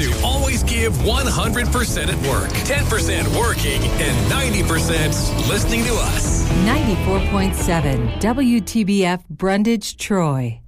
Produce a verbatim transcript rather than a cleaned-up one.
to always give one hundred percent at work, ten percent working, and ninety percent listening to us. ninety-four point seven W T B F Brundage, Troy.